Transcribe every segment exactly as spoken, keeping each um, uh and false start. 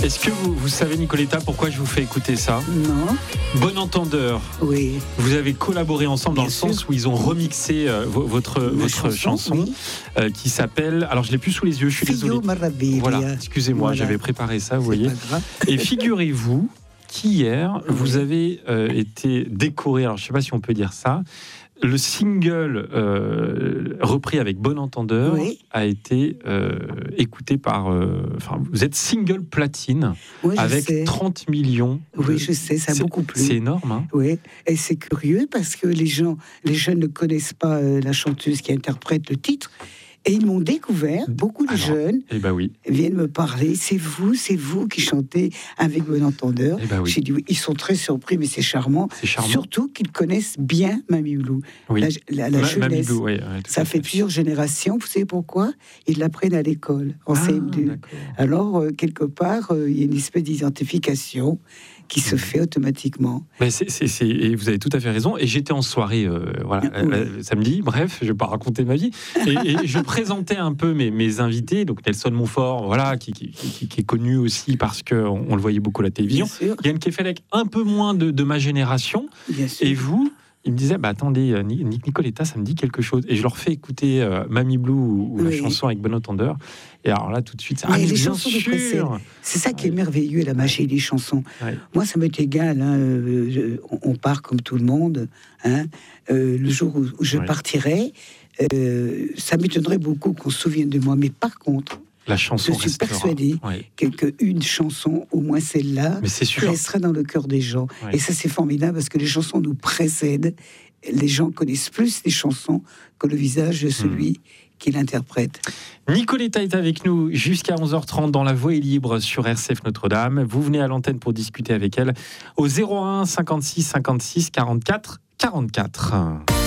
Est-ce que vous, vous savez, Nicoletta, pourquoi je vous fais écouter ça ? Non. Bon entendeur. Oui. Vous avez collaboré ensemble Bien dans sûr. le sens où ils ont remixé euh, votre, Ma votre chanson, chanson, oui. euh, qui s'appelle... Alors, je l'ai plus sous les yeux, je suis Fio désolé. Maraviglia. Voilà, excusez-moi, Voilà. j'avais préparé ça, vous C'est voyez. pas grave. Et figurez-vous qu'hier, Oui. vous avez euh, été décoré, alors je ne sais pas si on peut dire ça, le single euh, repris avec Bon Entendeur Oui. a été euh, écouté par... euh, Enfin, vous êtes single platine Oui, je avec sais. trente millions. Oui, de- je sais, ça a C'est- beaucoup plu. C'est énorme, hein. Oui, et c'est curieux parce que les gens, les jeunes ne connaissent pas euh, la chanteuse qui interprète le titre. Et ils m'ont découvert, beaucoup de Alors, jeunes Eh ben oui. viennent me parler. C'est vous, c'est vous qui chantez avec Bon Entendeur. Eh ben oui. J'ai dit oui, ils sont très surpris, mais c'est charmant. C'est charmant. Surtout qu'ils connaissent bien Mamie Blue. Oui. La, la- la Ma- jeunesse. Mamie Blue, ouais, ouais, tout Ça à fait plusieurs générations. Vous savez pourquoi ? Ils l'apprennent à l'école, en Ah, C M deux. d'accord. Alors, euh, quelque part, euh, il y a une espèce d'identification qui se Mhm. fait automatiquement. Mais c'est, c'est, c'est- et vous avez tout à fait raison. Et j'étais en soirée euh, voilà, Oui. euh, samedi, bref, je ne vais pas raconter ma vie. Et, et je présentais un peu mes, mes invités, donc Nelson Montfort, voilà, qui, qui, qui- qui est connu aussi parce qu'on on le voyait beaucoup à la télévision. Bien sûr, Yann Kefelec, un peu moins de, de ma génération. bien sûr. Et vous, il me disait, bah, attendez, euh, Ni- Nic- Nicoletta, ça me dit quelque chose. Et je leur fais écouter euh, Mamie Blue ou, ou la Oui. chanson avec Bon Entendeur. Et alors là, tout de suite, ça Mais ah, mais les bien chansons nous sûr. précèdent. C'est ça qui est Ouais. merveilleux, la magie des chansons. Ouais. Moi, ça m'est égal. Hein, euh, je- on- on part comme tout le monde. Hein. Euh, le jour où, où je Ouais. partirai, euh, ça m'étonnerait beaucoup qu'on se souvienne de moi. Mais par contre, La chanson je suis restera. persuadée Ouais. que, que une chanson, au moins celle-là, Mais c'est sûr. restera dans le cœur des gens. Ouais. Et ça, c'est formidable parce que les chansons nous précèdent. Les gens connaissent plus les chansons que le visage de celui Hmm. qui l'interprète. Nicoletta est avec nous jusqu'à onze heures trente dans La Voix est libre sur R C F Notre-Dame. Vous venez à l'antenne pour discuter avec elle au zéro un cinquante-six cinquante-six quarante-quatre quarante-quatre.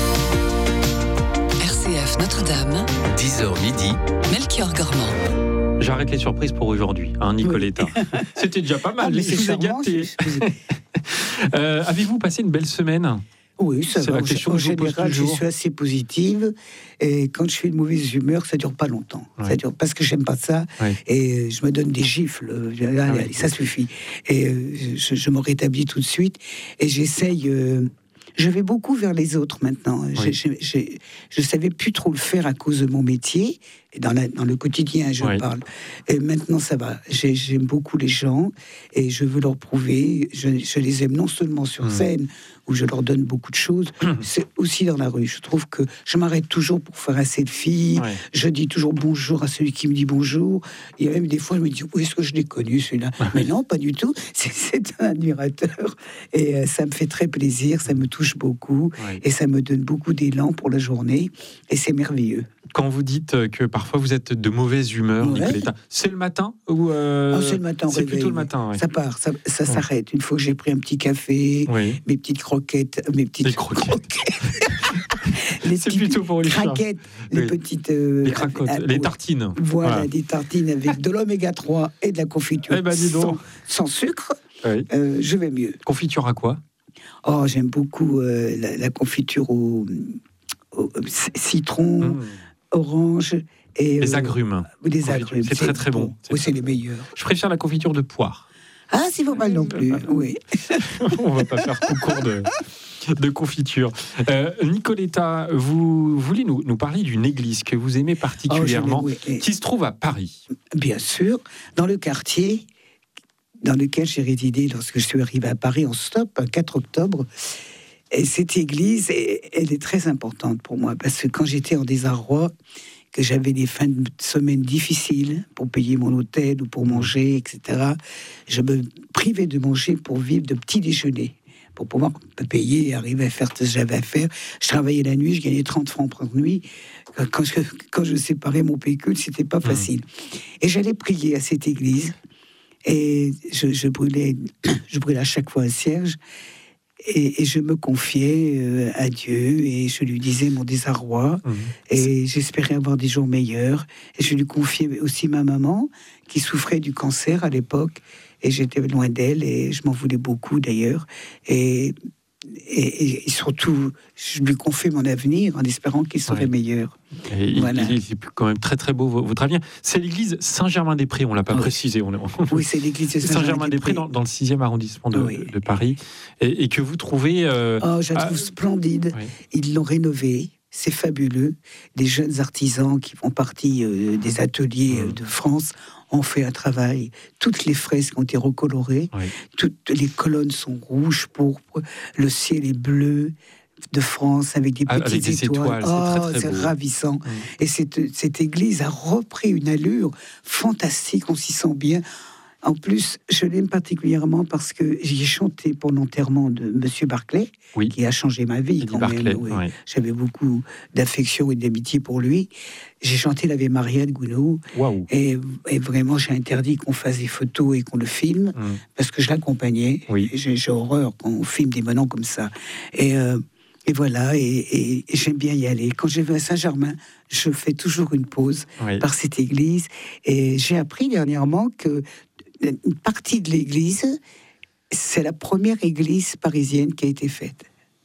R C F Notre-Dame, dix heures midi, Melchior Gormand. J'arrête les surprises pour aujourd'hui, hein, Nicoletta. C'était déjà pas mal, Ah, mais je c'est vous ai charmant. gâté. je- je- Euh, avez-vous passé une belle semaine ? Oui, ça C'est va. la question En que je vous pose général, je toujours. suis assez positive. Et quand je suis de mauvaise humeur, ça dure pas longtemps. Ouais. Ça dure parce que j'aime pas ça. Ouais. Et je me donne des gifles. Allez, Ah oui. allez, ça suffit. Et euh, je, je me rétablis tout de suite. Et j'essaye. euh, je vais beaucoup vers les autres maintenant. J'ai- Oui. j'ai- j'ai- je savais plus trop le faire à cause de mon métier. Et dans, la- dans le quotidien, je Oui. parle. Et maintenant, ça va. J'ai- J'aime beaucoup les gens et je veux leur prouver. Je, je les aime non seulement sur Mm. scène, où je leur donne beaucoup de choses, c'est aussi dans la rue. Je trouve que je m'arrête toujours pour faire un selfie. Ouais. Je dis toujours bonjour à celui qui me dit bonjour. Il y a même des fois, je me dis, où est-ce que je l'ai connu, celui-là ? Mais non, pas du tout. C'est- C'est un admirateur. Et euh, ça me fait très plaisir, ça me touche beaucoup. Ouais. Et ça me donne beaucoup d'élan pour la journée. Et c'est merveilleux. Quand vous dites que parfois vous êtes de mauvaise humeur, Ouais. Nicoletta, c'est le matin ou euh, Ah, c'est le matin, au C'est réveil, plutôt le oui. matin, ouais. Ça part, ça, ça s'arrête. Une fois que j'ai pris un petit café, Oui. mes petites croquettes, mes petites Les croquettes. les C'est petites plutôt pour les chats. craquettes, les Oui. petites euh, Les cracottes, ah, les oui. tartines. Voilà, Voilà. des tartines avec de l'oméga trois et de la confiture Eh ben, dis donc. sans, sans sucre, Oui. euh, je vais mieux. Confiture à quoi ? Oh, j'aime beaucoup euh, la, la confiture au, au c- citron, Mmh. orange et Les euh, agrumes. des Confiture. agrumes. C'est très, très bon. C'est Oui, très c'est les meilleurs. Je préfère la confiture de poire. Ah, c'est pas mal non plus. Oui. On va pas faire concours de, de confiture. Euh, Nicoletta, vous voulez nous, nous parler d'une église que vous aimez particulièrement, Oh, je l'ai- oui, qui se trouve à Paris. et bien sûr, dans le quartier dans lequel j'ai résidé lorsque je suis arrivé à Paris en stop, le quatre octobre. Et cette église, elle est très importante pour moi, parce que quand j'étais en désarroi, que j'avais des fins de semaine difficiles pour payer mon hôtel ou pour manger, et cetera, je me privais de manger pour vivre de petits déjeuners, pour pouvoir payer et arriver à faire ce que j'avais à faire. Je travaillais la nuit, je gagnais trente francs par nuit. Quand je, quand je séparais mon pécule, c'était pas facile. Et j'allais prier à cette église, et je, je brûlais, je brûlais à chaque fois un cierge. Et, et je me confiais euh, à Dieu et je lui disais mon désarroi Mmh. et j'espérais avoir des jours meilleurs. Et je lui confiais aussi ma maman qui souffrait du cancer à l'époque et j'étais loin d'elle et je m'en voulais beaucoup d'ailleurs. Et et, et surtout, je lui confie mon avenir en espérant qu'il serait ouais. meilleur. Et voilà. il, il est quand même très très beau votre avenir. C'est l'église Saint-Germain-des-Prés, on ne l'a pas oui. précisé. On est... Oui, c'est l'église de Saint-Germain-des-Prés dans, dans le sixième arrondissement de, oui. de Paris, et, et que vous trouvez... Euh, oh, je la trouve à... splendide. Oui. Ils l'ont rénovée. C'est fabuleux. Les jeunes artisans qui font partie euh, des ateliers mmh. de France ont fait un travail. Toutes les fresques ont été recolorées. Oui. Toutes les colonnes sont rouges, pourpres. Le ciel est bleu de France avec des petites avec des étoiles. étoiles. Oh, c'est, très, très c'est beau. ravissant. Mmh. Et cette, cette église a repris une allure fantastique. On s'y sent bien. En plus, je l'aime particulièrement parce que j'y ai chanté pour l'enterrement de Monsieur Barclay, oui. qui a changé ma vie. Quand Barclay, même, oui. oui. J'avais beaucoup d'affection et d'amitié pour lui. J'ai chanté l'Ave Maria de Gounod. Wow. Et, et vraiment, j'ai interdit qu'on fasse des photos et qu'on le filme, mm. parce que je l'accompagnais. Oui. Et j'ai, j'ai horreur qu'on filme des menons comme ça. Et, euh, et voilà, et, et, et j'aime bien y aller. Quand je vais à Saint-Germain, je fais toujours une pause oui. par cette église. Et j'ai appris dernièrement que une partie de l'église, c'est la première église parisienne qui a été faite.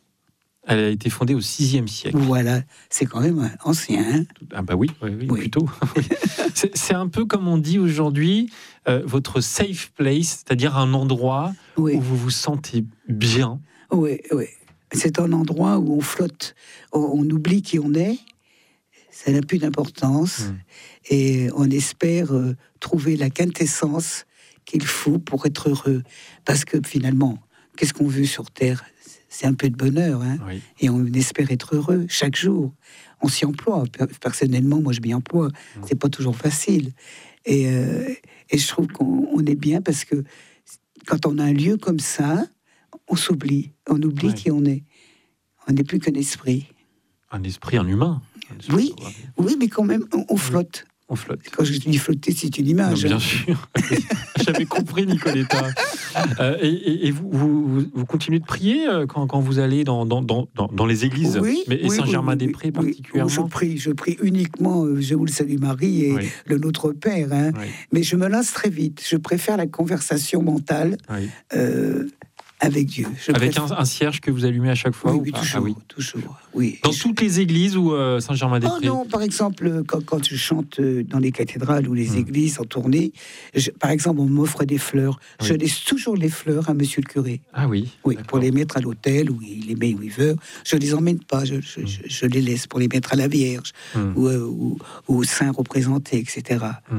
Elle a été fondée au sixième siècle. Voilà, c'est quand même ancien. Hein ah bah oui, oui, oui, oui. plutôt. c'est, c'est un peu comme on dit aujourd'hui, euh, votre safe place, c'est-à-dire un endroit oui. où vous vous sentez bien. Oui, oui. C'est un endroit où on flotte, on, on oublie qui on est, ça n'a plus d'importance, mmh. et on espère euh, trouver la quintessence qu'il faut pour être heureux. Parce que finalement, qu'est-ce qu'on veut sur Terre ? C'est un peu de bonheur, hein, oui. et on espère être heureux chaque jour. On s'y emploie. Personnellement, moi, je m'y emploie. Mmh. C'est pas toujours facile. Et, euh, et je trouve qu'on on est bien parce que quand on a un lieu comme ça, on s'oublie. On oublie oui. qui on est. On n'est plus qu'un esprit. Un esprit, un humain. Un esprit, oui, oui, mais quand même, on, on flotte. On flotte. Quand je dis flotter, c'est une image. Non, bien hein. sûr. J'avais compris, Nicoletta. Euh, et, et, et vous, vous, vous continuez de prier quand, quand vous allez dans, dans, dans, dans les églises, oui, mais, et oui, Saint-Germain-des-Prés oui, particulièrement. Oui, je prie, je prie uniquement, je vous le salue Marie et oui. le Notre Père. Hein. Oui. Mais je me lasse très vite. Je préfère la conversation mentale. Oui. Euh, Avec Dieu. Je Avec un, un cierge que vous allumez à chaque fois oui, ou oui, pas toujours, ah, oui. toujours. Oui. Dans toutes les églises ou euh, Saint-Germain-des-Prés ? Oh non, par exemple, quand, quand je chante dans les cathédrales ou les mmh. églises en tournée, je, par exemple, on m'offre des fleurs. Oui. Je laisse toujours les fleurs à monsieur le curé. Ah oui. Oui, pour les mettre à l'autel où il les met où il veut. Je les emmène pas, je, je, mmh. je, je les laisse pour les mettre à la Vierge mmh. ou, euh, ou, ou aux saints représentés, et cetera. Mmh.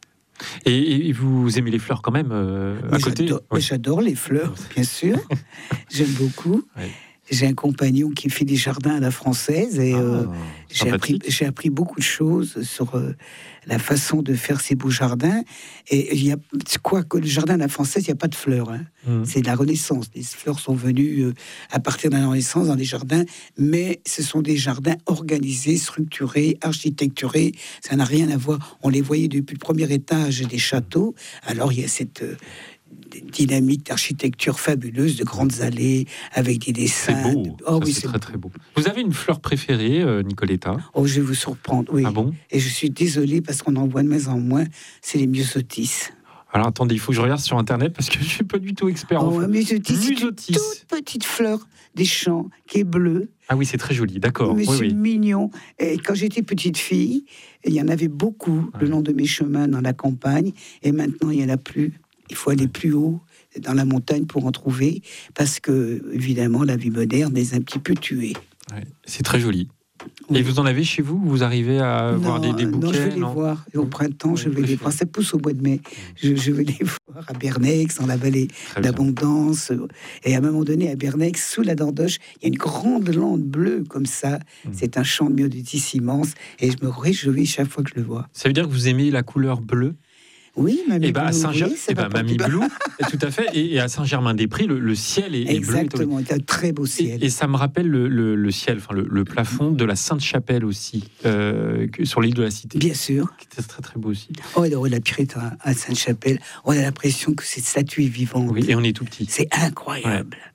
Et, et vous aimez les fleurs quand même euh, à oui, côté j'adore, oui. j'adore les fleurs, bien sûr. J'aime beaucoup. Oui. J'ai un compagnon qui fait des jardins à la française et ah, euh, j'ai, appris, j'ai appris beaucoup de choses sur euh, la façon de faire ces beaux jardins. Et il y a quoi que le jardin à la française, il n'y a pas de fleurs. Hein. Mmh. C'est de la Renaissance. Les fleurs sont venues euh, à partir de la Renaissance dans les jardins, mais ce sont des jardins organisés, structurés, architecturés. Ça n'a rien à voir. On les voyait depuis le premier étage des châteaux. Alors il y a cette euh, dynamique d'architecture fabuleuse, de grandes allées avec des dessins. C'est beau. De... Oh, ça, oui, c'est, c'est très très beau. Vous avez une fleur préférée, euh, Nicoletta ? Oh, je vais vous surprendre, oui. Ah bon ? Et je suis désolée parce qu'on en voit de moins en moins. C'est les myosotis. Alors attendez, il faut que je regarde sur internet parce que je suis pas du tout expert oh, en fleurs. Myosotis, c'est une toute petite fleur des champs qui est bleue. Ah oui, c'est très joli, d'accord. Mais oui, c'est oui. mignon. Et quand j'étais petite fille, il y en avait beaucoup ouais. le long de mes chemins dans la campagne. Et maintenant, il n'y en a plus. Il faut aller plus haut dans la montagne pour en trouver, parce que, évidemment, la vie moderne les a un petit peu tués. Ouais, c'est très joli. Oui. Et vous en avez chez vous ? Vous arrivez à non, voir des, des bouquets ? Non, je vais les non voir. Et au printemps, oui, je vais les voir. Ça pousse au mois de mai. Je, je vais les voir à Bernex, dans la vallée très d'Abondance. Bien. Et à un moment donné, à Bernex, sous la Dordoche, il y a une grande lande bleue comme ça. Mmh. C'est un champ de myosotis immense. Et je me réjouis chaque fois que je le vois. Ça veut dire que vous aimez la couleur bleue ? Oui, Mamie et bah, Blue. À Saint-Ger- oui, et bah, Mamie Blue, tout à fait. Et, et à Saint-Germain-des-Prés, le, le ciel est, exactement, est bleu. C'est un très beau ciel. Et, et ça me rappelle le, le, le ciel, enfin le, le plafond de la Sainte-Chapelle aussi, euh, sur l'île de la Cité. Bien sûr. C'était très très beau aussi. Oh, alors, la Pirette à Sainte-Chapelle, on a l'impression que cette statue est vivante. Oui, et on est tout petit. C'est incroyable. Ouais.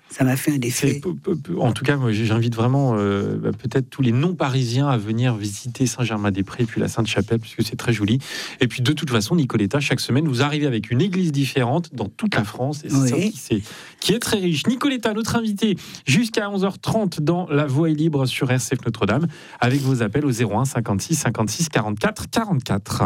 Ça m'a fait un effet. En tout cas, moi, j'invite vraiment euh, bah, peut-être tous les non-parisiens à venir visiter Saint-Germain-des-Prés et puis la Sainte-Chapelle, puisque c'est très joli. Et puis de toute façon, Nicoletta, chaque semaine, vous arrivez avec une église différente dans toute la France. Et c'est Oui. ça qui, c'est, qui est très riche. Nicoletta, notre invitée, jusqu'à onze heures trente dans La Voix est libre sur R C F Notre-Dame, avec vos appels au zéro un cinquante-six cinquante-six quarante-quatre quarante-quatre.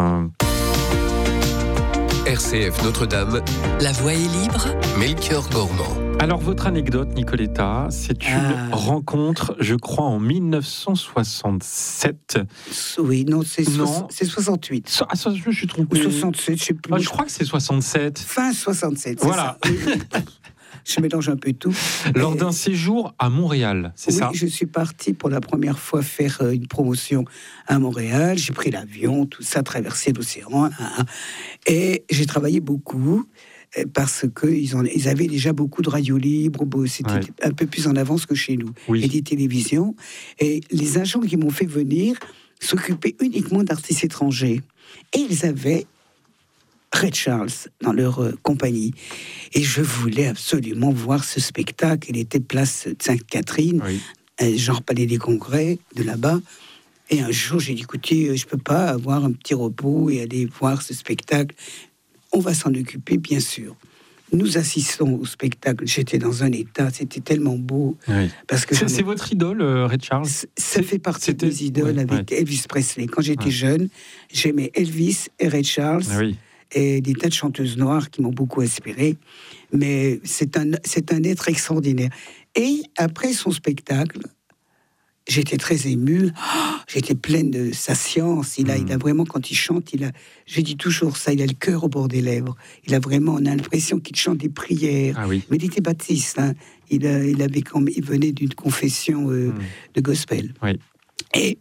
R C F Notre-Dame, La Voix est libre. Melchior Gormand. Alors, votre anecdote, Nicoletta, c'est une Ah. rencontre, je crois, en mille neuf cent soixante-sept. Oui, non, c'est, Non. soix- c'est soixante-huit. So- Ah, ça, je me suis Ou trompé. soixante-sept, je sais plus. Ah, je crois que c'est soixante-sept. Fin soixante-sept, c'est Voilà. ça. Oui, oui. Je mélange un peu tout. Lors Et- d'un séjour à Montréal, c'est oui, ça? je suis partie pour la première fois faire euh, une promotion à Montréal. J'ai pris l'avion, tout ça, traversé l'océan. hein, hein. Et j'ai travaillé beaucoup euh, parce qu'ils en- ils avaient déjà beaucoup de radios libres. Bon, c'était Ouais. un peu plus en avance que chez nous. Oui. Et des télévisions. Et les agents qui m'ont fait venir s'occupaient uniquement d'artistes étrangers. Et ils avaient Ray Charles dans leur euh, compagnie. Et je voulais absolument voir ce spectacle. Il était place Sainte-Catherine, Oui. euh, genre Palais des Congrès, de là-bas. Et un jour, j'ai dit, écoutez, euh, je peux pas avoir un petit repos et aller voir ce spectacle. On va s'en occuper, bien sûr. Nous assistons au spectacle. J'étais dans un état, c'était tellement beau. Oui. Parce que C'est, j'en ai- c'est votre idole, euh, Ray Charles? C- ça fait partie de c'était- mes idoles ouais, avec ouais. Elvis Presley. Quand j'étais Ouais. jeune, j'aimais Elvis et Ray Charles. Ah oui. Et des tas de chanteuses noires qui m'ont beaucoup inspiré. Mais c'est un, c'est un être extraordinaire. Et après son spectacle, j'étais très émue. Oh, j'étais pleine de sa science. Il a, Mm. il a vraiment, quand il chante, il a, je dis toujours ça, il a le cœur au bord des lèvres. Il a vraiment, on a l'impression qu'il chante des prières. Ah oui. Mais il était baptiste. Hein. Il, a, il, avait, quand même- il venait d'une confession euh, Mm. de gospel. Oui. Et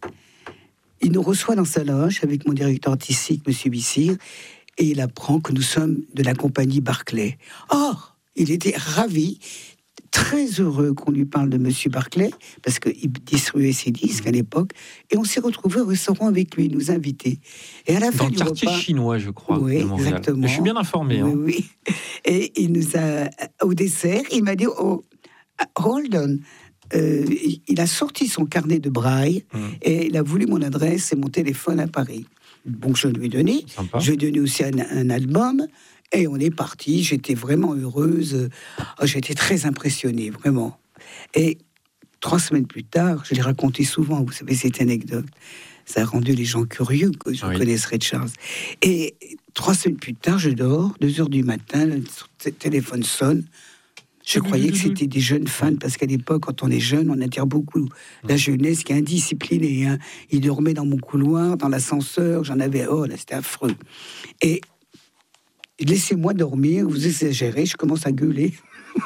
il nous reçoit dans sa loge avec mon directeur artistique, M. Bissir, et il apprend que nous sommes de la compagnie Barclay. Or, il était ravi, très heureux qu'on lui parle de M. Barclay, parce qu'il distribuait ses disques à l'époque, et on s'est retrouvés au restaurant avec lui, il nous invitait. Et à la fin Dans le du quartier repas, chinois, je crois, Oui, de Montréal. exactement. Je suis bien informé. oui, hein. oui. Et il nous a, au dessert, il m'a dit, oh, hold on. Euh, il a sorti son carnet de braille Mm. et il a voulu mon adresse et mon téléphone à Paris. Bon, je lui ai donné. Sympa. Je lui ai donné aussi un, un album et on est parti. J'étais vraiment heureuse. Oh, j'étais très impressionnée, vraiment. Et trois semaines plus tard, je l'ai raconté souvent, vous savez, cette anecdote. Ça a rendu les gens curieux que je Oui. connaisse Ray Charles. Et trois semaines plus tard, je dors, deux heures du matin, le t- téléphone sonne. Je croyais que c'était des jeunes fans, parce qu'à l'époque, quand on est jeune, on attire beaucoup la jeunesse qui est indisciplinée. Hein. Ils dormaient dans mon couloir, dans l'ascenseur, j'en avais... Oh, là, c'était affreux. Et laissez-moi dormir, vous exagérez, je commence à gueuler.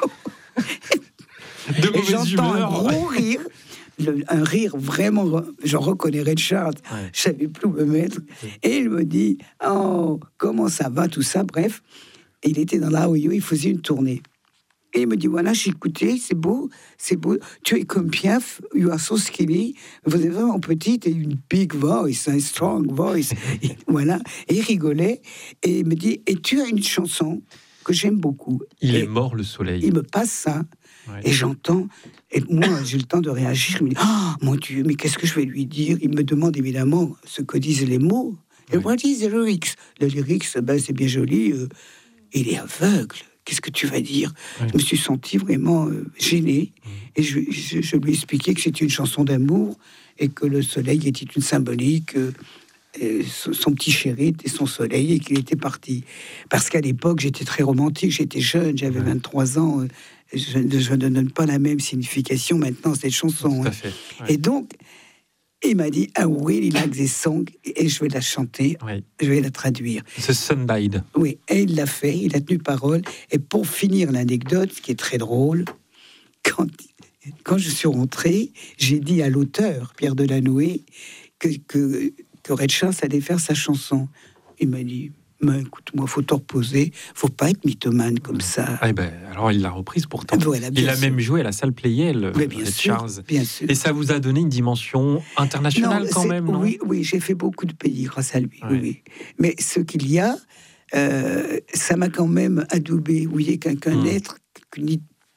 De Et mauvaise j'entends un humeur. gros rire, le- un rire vraiment, je reconnais Ray Charles, Ouais. je savais plus où me mettre. Et il me dit, oh, comment ça va, tout ça, bref. Et il était dans la Ohio, il faisait une tournée. Et il me dit, voilà, j'ai écouté, c'est beau, c'est beau. Tu es comme Piaf, you are so skinny. Vous êtes vraiment petite et une big voice, un strong voice. Et voilà. Et il rigolait. Et il me dit, et tu as une chanson que j'aime beaucoup. Il Et est mort, le soleil. il me passe ça. Ouais. Et j'entends, et moi j'ai le temps de réagir, je me dis, ah mon Dieu, mais qu'est-ce que je vais lui dire? Il me demande évidemment ce que disent les mots. Et Oui. what is the lyrics? Le lyrics, ben, c'est bien joli, euh, il est aveugle. Qu'est-ce que tu vas dire? Oui. Je me suis senti vraiment euh, gêné. Et je, je- je lui ai expliqué que c'était une chanson d'amour et que le soleil était une symbolique. euh, et son son petit chéri était son soleil et qu'il était parti. Parce qu'à l'époque, j'étais très romantique, j'étais jeune, j'avais Ouais. vingt-trois ans. euh, Je, je ne donne pas la même signification maintenant à cette chanson. Tout hein. à fait. Ouais. Et donc, il m'a dit, ah oui, il a this song, et je vais la chanter, Ouais. je vais la traduire. The Sun Died. Oui, et il l'a fait, il a tenu parole. Et pour finir l'anecdote, ce qui est très drôle, quand, quand je suis rentré, j'ai dit à l'auteur, Pierre Delanoë, que, que, que Ray Charles allait faire sa chanson. Il m'a dit, mais écoute-moi, faut te reposer, faut pas être mythomane comme ça. Ah, ben, alors, il l'a reprise pourtant. Voilà, bien il a sûr. même joué à la salle Playel, Mais bien Ray sûr, Charles. bien sûr. Et ça vous a donné une dimension internationale quand c'est- même, non? Oui, oui, j'ai fait beaucoup de pays grâce à lui. Ouais. Oui, oui. Mais ce qu'il y a, euh, ça m'a quand même adoubé. Vous voyez, qu'un qu'un Mm. être, qu'une-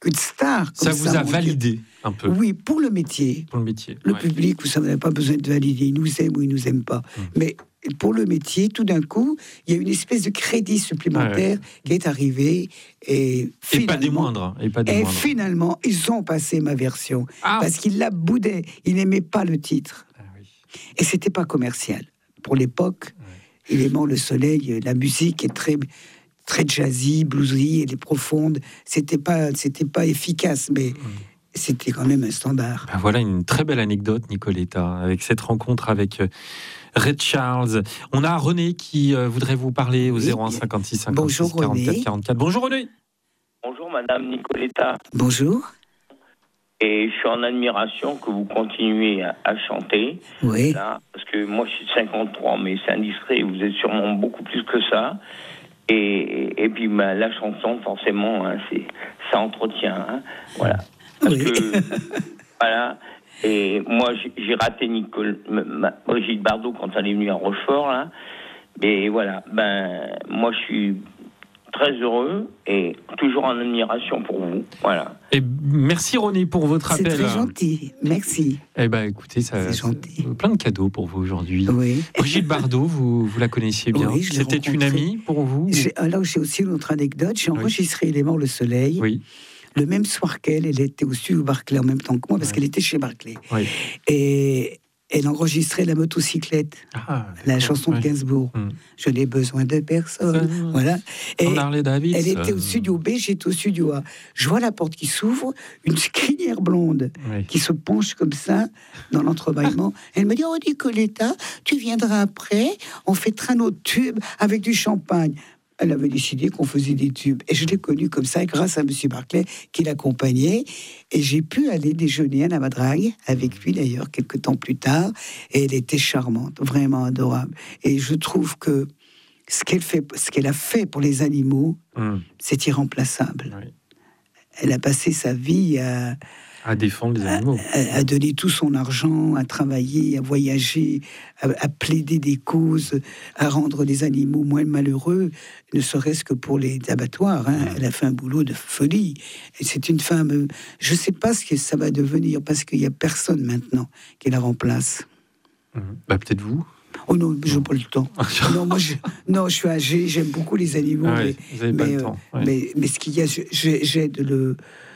qu'une star. Ça comme vous a mon validé Dieu. un peu Oui, pour le métier. pour le métier. Le ouais. public, vous n'avez pas besoin de valider. Il nous aime ou il nous aime pas. Mmh. Mais pour le métier, tout d'un coup, il y a une espèce de crédit supplémentaire Ouais. qui est arrivé. Et, Et pas des finalement- moindres. Et pas des Et moindres. finalement, ils ont passé ma version. Ah. Parce qu'il la boudait. Il n'aimait pas le titre. Ah oui. Et c'était pas commercial. Pour l'époque, Ouais. il aimant le soleil, la musique est très, très jazzy, bluesy, elle est profonde. C'était pas, c'était pas efficace, mais c'était quand même un standard. Ben voilà une très belle anecdote, Nicoletta, avec cette rencontre avec euh, Ray Charles. On a René qui euh, voudrait vous parler au Oui. zéro un cinquante-six cinquante-six Bonjour, quarante-quatre René. quarante-quatre. Bonjour René. Bonjour Madame Nicoletta, Bonjour. et je suis en admiration que vous continuez à, à chanter, Oui. là, parce que moi je suis de cinquante-trois, mais c'est indiscret, vous êtes sûrement beaucoup plus que ça, et, et, et puis bah, la chanson forcément, hein, c'est, ça entretient, hein, voilà. Parce Oui. que, voilà, et moi j'ai, j'ai raté Nicole, ma, Brigitte Bardot quand elle est venue à Rochefort, là, mais voilà, ben moi je suis très heureux et toujours en admiration pour vous. Voilà. Et merci René pour votre C'est appel. très gentil. Merci. Eh ben écoutez, ça, C'est gentil. plein de cadeaux pour vous aujourd'hui. Oui. Brigitte Bardot, vous, vous la connaissiez bien. Oui, je l'ai C'était une rencontrée. amie pour vous? J'ai- alors, j'ai aussi une autre anecdote. J'ai Oui. enregistré Il est mort le soleil. Oui. Le même soir qu'elle, elle était au studio Barclay en même temps que moi, parce Ouais. qu'elle était chez Barclay. Oui. Et elle enregistrait La motocyclette, Ah, la d'accord, chanson ouais. de Gainsbourg. Mm. Je n'ai besoin de personne. Ça, Voilà. Et On Harley Davidson. elle était au studio B, j'étais au studio A. Je vois la porte qui s'ouvre, une crinière blonde Oui. qui se penche comme ça dans l'entrebâillement. Elle me dit: oh Nicoletta, tu viendras après, on fêtera nos tubes avec du champagne. Elle avait décidé qu'on faisait des tubes. Et je l'ai connue comme ça grâce à Monsieur Barclay qui l'accompagnait. Et j'ai pu aller déjeuner à la Madrague avec lui d'ailleurs quelques temps plus tard. Et elle était charmante, vraiment adorable. Et je trouve que ce qu'elle fait, ce qu'elle a fait pour les animaux, Mm. c'est irremplaçable. Oui. Elle a passé sa vie à, À défendre les animaux. à, à donner tout son argent, à travailler, à voyager, à, à plaider des causes, à rendre les animaux moins malheureux, ne serait-ce que pour les abattoirs. Hein. Elle a fait un boulot de folie. Et c'est une femme, euh, je ne sais pas ce que ça va devenir, parce qu'il n'y a personne maintenant qui la remplace. Mm. Bah, peut-être vous. Oh non, je n'ai pas le temps. Non, moi, je, non, je suis âgée, j'aime beaucoup les animaux. Ah ouais, mais, vous n'avez pas mais, le euh, temps. Ouais. mais, mais ce qu'il y a, je- je- j'aide le,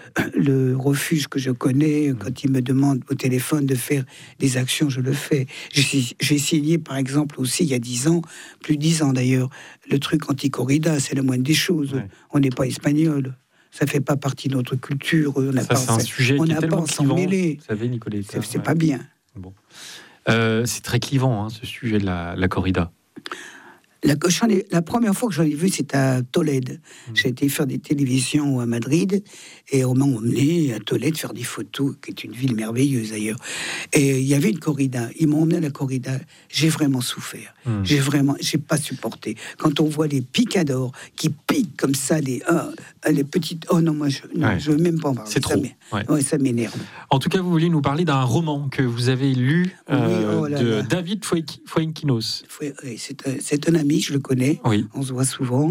le refuge que je connais. Quand il me demande au téléphone de faire des actions, je le fais. J'ai, j'ai signé, par exemple, aussi, il y a dix ans, plus de dix ans d'ailleurs, le truc anti-corrida, c'est la moindre des choses. Ouais. On n'est pas espagnol. Ça fait pas partie de notre culture. On n'a Ça, pas, c'est un sujet on qui est n'a pas tellement à s'en clivant. mêler. Vous savez, Nicoletta. C'est, c'est ouais. pas bien. Bon. Euh, c'est très clivant, hein, ce sujet de la, la corrida. La, j'en ai- la première fois que j'en ai vu, c'était à Tolède. Mmh. J'ai été faire des télévisions à Madrid et on m'a emmené à Tolède faire des photos, qui est une ville merveilleuse d'ailleurs. Et il y avait une corrida. Ils m'ont emmené à la corrida. J'ai vraiment souffert. Mmh. J'ai vraiment, j'ai pas supporté. Quand on voit les picadors qui piquent comme ça, les, ah, les petites. Oh non, moi, je ne Ouais. veux même pas en parler. C'est Ça trop. m'é- Ouais. ouais, ça m'énerve. En tout cas, vous vouliez nous parler d'un roman que vous avez lu euh, oh là de là. David Fuenqui- Fuenquinos. Faut- ouais, C'est un, c'est un ami, je le connais. Oui. On se voit souvent.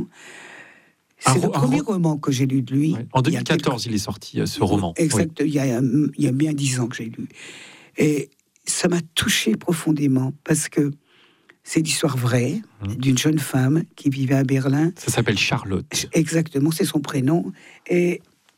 Un C'est ro- le un premier ro- roman que j'ai lu de lui. Ouais. En Il y a deux mille quatorze, il est sorti, euh, ce roman. Exact, il, y a, il y a bien dix ans que j'ai lu. Et ça m'a touché profondément parce que c'est l'histoire vraie Mmh. d'une jeune femme qui vivait à Berlin. Ça s'appelle Charlotte. Exactement, c'est son prénom. Et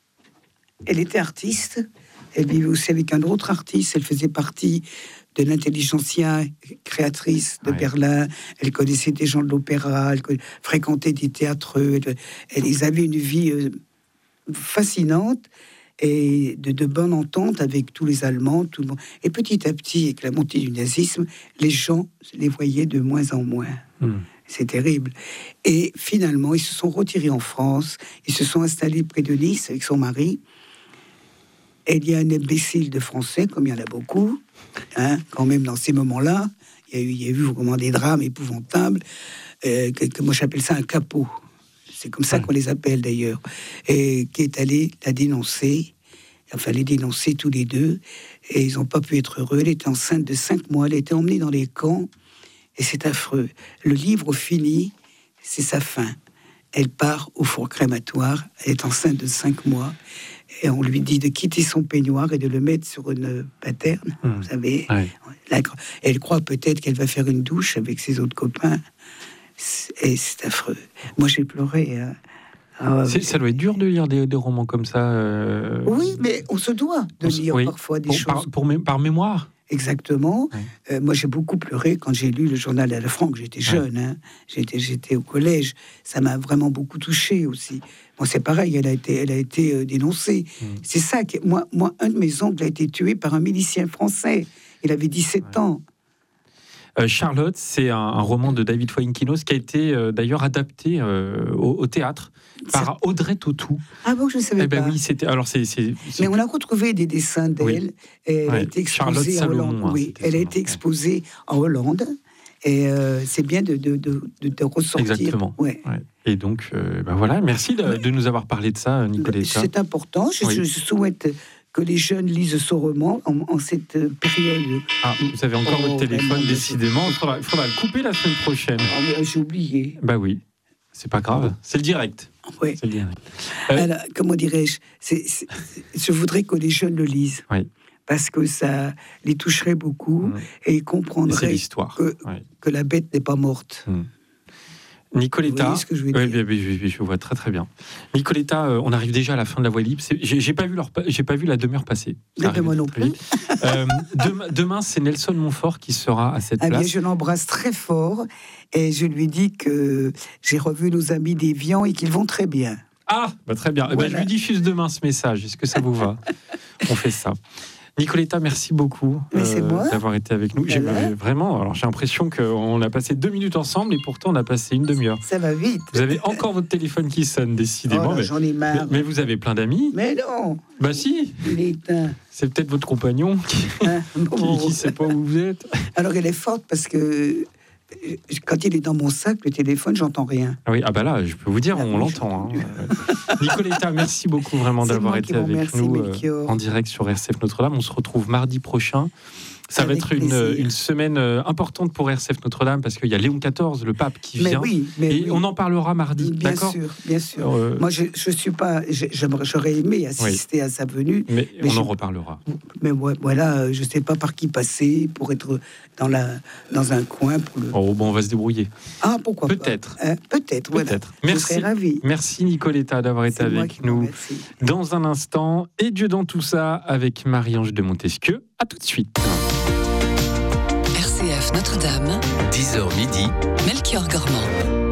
elle était artiste. Elle vivait aussi avec un autre artiste. Elle faisait partie de l'intelligentsia créatrice de Ouais. Berlin. Elle connaissait des gens de l'opéra. Elle conna- fréquentait des théâtreux. Elle, elle- ils avaient une vie euh, fascinante et de, de bonne entente avec tous les Allemands. Tout le monde. Et petit à petit, avec la montée du nazisme, les gens les voyaient de moins en moins. Mmh. C'est terrible. Et finalement, ils se sont retirés en France. Ils se sont installés près de Nice avec son mari. Et il y a un imbécile de Français, comme il y en a beaucoup, hein, quand même dans ces moments-là. Il y a eu, il y a eu vraiment des drames épouvantables. Euh, que, que moi, j'appelle ça un capot. C'est comme ça qu'on les appelle d'ailleurs. Et qui est allé la dénoncer. Enfin, les dénoncer tous les deux. Et ils n'ont pas pu être heureux. Elle était enceinte de cinq mois. Elle était emmenée dans les camps. Et c'est affreux. Le livre fini, c'est sa fin. elle part au four crématoire. Elle est enceinte de cinq mois. Et on lui dit de quitter son peignoir et de le mettre sur une paterne. Mmh. Vous savez, ouais. la, elle croit peut-être qu'elle va faire une douche avec ses autres copains. Et c'est affreux. Moi, j'ai pleuré. Hein. Ah, c'est, ça doit être dur de lire des, des romans comme ça. Euh... Oui, mais on se doit de lire oui. parfois des pour, choses. Par, pour mé- par mémoire. Exactement. Ouais. Euh, moi, j'ai beaucoup pleuré quand j'ai lu le journal à la Franck. J'étais jeune, ouais. hein. j'étais, j'étais au collège. Ça m'a vraiment beaucoup touchée aussi. Bon, c'est pareil, elle a été, elle a été euh, dénoncée. Mmh. C'est ça que moi, moi, un de mes oncles a été tué par un milicien français. Il avait dix-sept ouais. ans. Euh, Charlotte, c'est un, un roman de David Fuenquinos qui a été euh, d'ailleurs adapté euh, au, au théâtre par ça... Audrey Tautou. Ah bon, je ne savais eh ben pas. Oui, c'était. Alors c'est, c'est, c'est... Mais on a retrouvé des dessins d'elle. Oui. Et elle ouais. a été exposée en Hollande. Hein, oui, elle a été exposée ouais. en Hollande. Et euh, c'est bien de, de, de, de, de ressortir. Exactement. Ouais. Ouais. Et donc, euh, ben voilà, merci de, ouais. de nous avoir parlé de ça, Nicoletta. C'est important. Je, oui. je souhaite que les jeunes lisent ce roman en, en cette période. Ah, vous avez encore oh, votre téléphone, vraiment, décidément. Il faudra, faudra le couper la semaine prochaine. Ah, j'ai oublié. Bah oui, c'est pas grave. C'est le direct. Oui. C'est le direct. Euh... Alors, comment dirais-je c'est, c'est, je voudrais que les jeunes le lisent. Oui. Parce que ça les toucherait beaucoup mmh. et ils comprendraient que, ouais. que la bête n'est pas morte. Mmh. Nicoletta, ce que je, oui, oui, oui, je vois très très bien. Nicoletta, euh, on arrive déjà à la fin de la voie libre. C'est, j'ai, j'ai pas vu leur, j'ai pas vu la demi-heure passer. De moi non plus. euh, demain, demain, c'est Nelson Montfort qui sera à cette ah place. Bien, je l'embrasse très fort et je lui dis que j'ai revu nos amis d'Évian et qu'ils vont très bien. Ah, bah très bien. Voilà. Eh ben, je lui diffuse demain ce message. Est-ce que ça vous va ? On fait ça. Nicoletta, merci beaucoup euh, d'avoir été avec nous. J'ai, vraiment, alors j'ai l'impression qu'on a passé deux minutes ensemble et pourtant on a passé une demi-heure. Ça va vite. Vous avez encore votre téléphone qui sonne, décidément. Oh là, mais, j'en ai marre. Mais, mais vous avez plein d'amis. Mais non. Bah si. Il est éteint. C'est peut-être votre compagnon qui hein ne sait pas où vous êtes. Alors elle est forte parce que quand il est dans mon sac, le téléphone, j'entends rien. Ah oui, ah bah là, je peux vous dire, ah on oui, l'entend. Hein. Nicoletta, merci beaucoup vraiment c'est d'avoir été avec merci, nous euh, en direct sur R C F Notre-Dame. On se retrouve mardi prochain. Ça avec va être une, une semaine importante pour R C F Notre-Dame parce qu'il y a Léon quatorze, le pape, qui mais vient. Oui, mais et oui. on en parlera mardi. Bien d'accord sûr, bien sûr. Euh... Moi, je, je suis pas. J'aurais aimé assister oui. à sa venue. Mais, mais on je, en reparlera. Mais voilà, je ne sais pas par qui passer pour être dans, la, dans un coin. Pour le... Oh, bon, on va se débrouiller. Ah, pourquoi Peut-être. pas. Hein, peut-être. Voilà. Peut-être. Merci. Je serais ravie. Merci, Nicoletta, d'avoir été C'est avec nous. Merci. Dans un instant, et Dieu dans tout ça, avec Marie-Ange de Montesquieu. À tout de suite. R C F Notre-Dame, dix heures midi, Melchior Gormand.